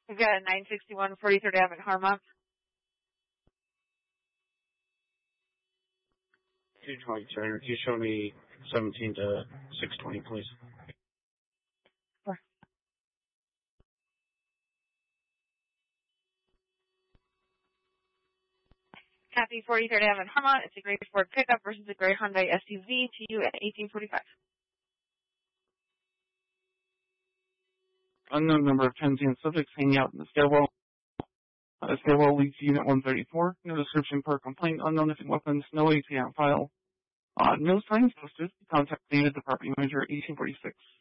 We've got a 961 43rd Ave in Harmont. 220, sir. You show me 17 to 620, please. Sure. Copy 43rd Ave in Harmont. It's a gray Ford pickup versus a gray Hyundai SUV to you at 1845. Unknown number of transient subjects hanging out in the stairwell. Stairwell leads to Unit 134. No description per complaint. Unknown missing weapons. No AT on file. No signs posted. Contact David, the property manager, 1846.